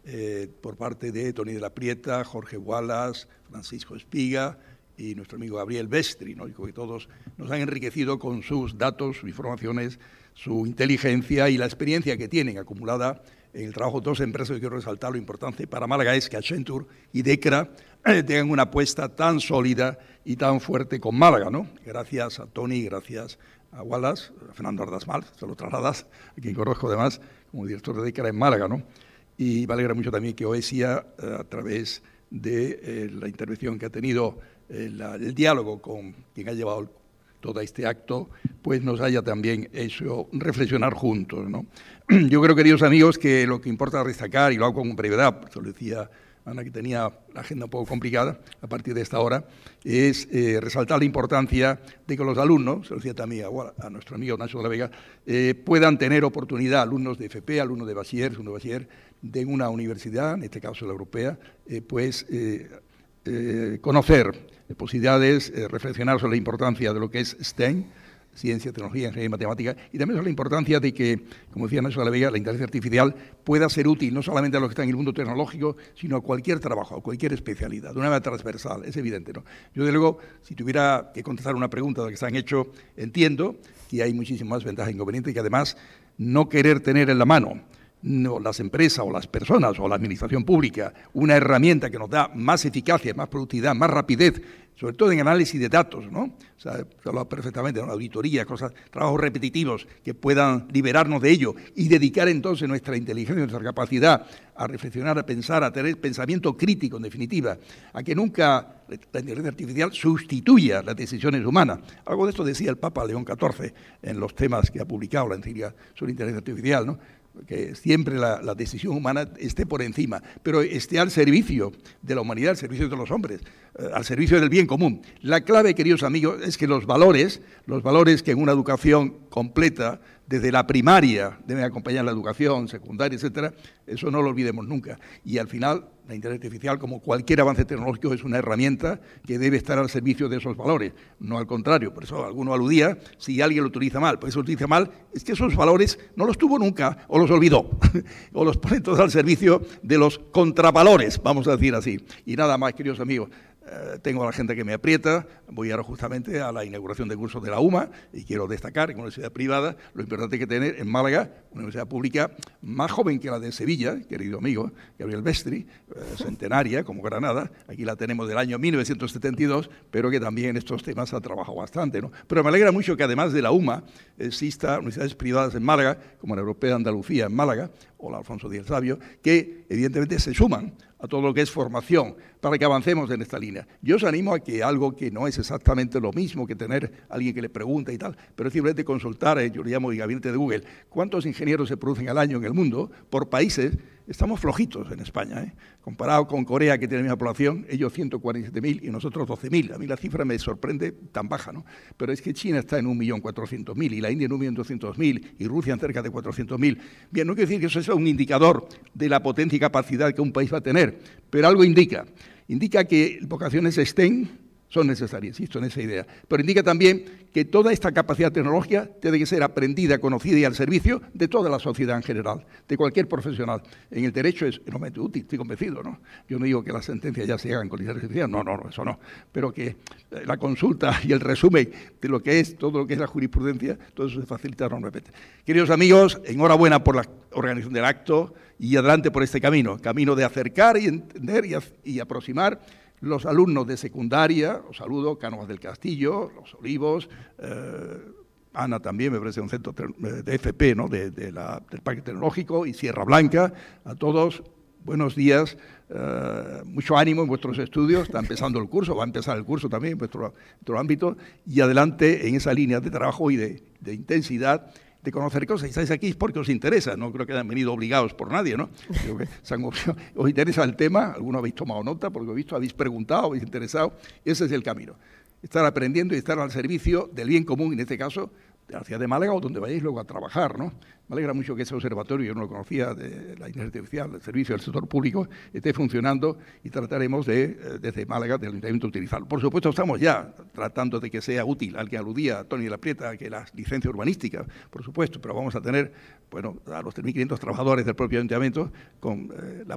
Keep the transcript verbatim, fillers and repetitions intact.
eh, por parte de Tony de la Prieta, Jorge Wallace, Francisco Espiga y nuestro amigo Gabriel Bestri, ¿no? Y que todos nos han enriquecido con sus datos, sus informaciones, su inteligencia y la experiencia que tienen acumulada en el trabajo de dos empresas. Que quiero resaltar lo importante para Málaga es que Accenture y DECRA eh, tengan una apuesta tan sólida y tan fuerte con Málaga, ¿no? Gracias a Tony, gracias a Wallace, a Fernando Ardasmal, se lo trasladas, a quien conozco además como director de DECRA en Málaga, ¿no? Y me alegra mucho también que OESIA, eh, a través de eh, la intervención que ha tenido, eh, la, el diálogo con quien ha llevado todo este acto, pues nos haya también hecho reflexionar juntos, ¿no? Yo creo, queridos amigos, que lo que importa destacar, y lo hago con brevedad, por eso lo decía Ana, que tenía la agenda un poco complicada a partir de esta hora, es eh, resaltar la importancia de que los alumnos, se lo decía también a, a nuestro amigo Nacho de la Vega, eh, puedan tener oportunidad, alumnos de F P, alumnos de bachiller, segundo bachiller, de una universidad, en este caso la europea, eh, pues eh, eh, conocer posibilidades, eh, reflexionar sobre la importancia de lo que es STEM, ciencia, tecnología, ingeniería y matemática, y también sobre la importancia de que, como decía Nacho de la Vega, la inteligencia artificial pueda ser útil no solamente a los que están en el mundo tecnológico, sino a cualquier trabajo, a cualquier especialidad, de una manera transversal, es evidente, ¿no? Yo, de luego, si tuviera que contestar una pregunta de la que se han hecho, entiendo que hay muchísimas ventajas e inconvenientes y que además no querer tener en la mano no, las empresas o las personas o la administración pública una herramienta que nos da más eficacia, más productividad, más rapidez, sobre todo en análisis de datos, ¿no? O sea, se habla perfectamente de ¿no? auditoría, cosas, trabajos repetitivos que puedan liberarnos de ello y dedicar entonces nuestra inteligencia, nuestra capacidad a reflexionar, a pensar, a tener pensamiento crítico, en definitiva, a que nunca la inteligencia artificial sustituya las decisiones humanas. Algo de esto decía el Papa León catorce en los temas que ha publicado la encíclica sobre inteligencia artificial, ¿no? Que siempre la, la decisión humana esté por encima, pero esté al servicio de la humanidad, al servicio de los hombres, eh, al servicio del bien común. La clave, queridos amigos, es que los valores, los valores que en una educación completa, desde la primaria, deben acompañar la educación secundaria, etcétera, eso no lo olvidemos nunca. Y al final, la inteligencia artificial, como cualquier avance tecnológico, es una herramienta que debe estar al servicio de esos valores, no al contrario. Por eso alguno aludía, si alguien lo utiliza mal, pues lo utiliza mal, es que esos valores no los tuvo nunca o los olvidó, o los pone todos al servicio de los contravalores, vamos a decir así. Y nada más, queridos amigos. Eh, tengo a la gente que me aprieta, voy ahora justamente a la inauguración de cursos de la U M A y quiero destacar en una universidad privada lo importante que tener en Málaga, una universidad pública más joven que la de Sevilla, querido amigo Gabriel Bestri, eh, centenaria como Granada, aquí la tenemos del año mil novecientos setenta y dos, pero que también en estos temas ha trabajado bastante, ¿no? Pero me alegra mucho que además de la U M A exista universidades privadas en Málaga, como la Europea de Andalucía en Málaga, o la Alfonso Díaz Sabio, que evidentemente se suman a todo lo que es formación para que avancemos en esta línea. Yo os animo a que algo que no es exactamente lo mismo que tener a alguien que le pregunta y tal, pero es simplemente consultar, eh, yo le llamo el gabinete de Google, cuántos ingenieros se producen al año en el mundo por países. Estamos flojitos en España, ¿eh? Comparado con Corea, que tiene la misma población, ellos ciento cuarenta y siete mil y nosotros doce mil. A mí la cifra me sorprende tan baja, ¿no? Pero es que China está en un millón cuatrocientos mil y la India en un millón doscientos mil y Rusia en cerca de cuatrocientos mil. Bien, no quiero decir que eso sea un indicador de la potencia y capacidad que un país va a tener, pero algo indica. Indica que vocaciones STEM son necesarias, insisto en esa idea, pero indica también que toda esta capacidad tecnológica tiene que ser aprendida, conocida y al servicio de toda la sociedad en general, de cualquier profesional. En el derecho es enormemente útil, estoy convencido, ¿no? Yo no digo que las sentencias ya se hagan con inteligencia artificial, no, no, no, eso no, pero que la consulta y el resumen de lo que es, todo lo que es la jurisprudencia, todo eso se facilita enormemente. Queridos amigos, enhorabuena por la organización del acto y adelante por este camino, camino de acercar y entender y, y aproximar los alumnos de secundaria, os saludo, Cánovas del Castillo, Los Olivos, eh, Ana también, me parece un centro de F P, ¿no? de, de la, del Parque Tecnológico, y Sierra Blanca, a todos, buenos días, eh, mucho ánimo en vuestros estudios, está empezando el curso, va a empezar el curso también en vuestro, vuestro ámbito, y adelante en esa línea de trabajo y de, de intensidad, de conocer cosas. Y estáis aquí porque os interesa, no creo que hayan venido obligados por nadie, ¿no? Creo que se han, os interesa el tema, algunos habéis tomado nota, porque he visto, habéis preguntado, habéis interesado, ese es el camino. Estar aprendiendo y estar al servicio del bien común, en este caso, de la ciudad de Málaga o donde vayáis luego a trabajar, ¿no? Me alegra mucho que ese observatorio, yo no lo conocía, de la inteligencia artificial, del servicio del sector público, esté funcionando y trataremos de, desde Málaga, del Ayuntamiento, utilizarlo. Por supuesto, estamos ya tratando de que sea útil, al que aludía Tony de la Prieta, que las licencias urbanísticas, por supuesto, pero vamos a tener, bueno, a los tres mil quinientos trabajadores del propio Ayuntamiento con eh, la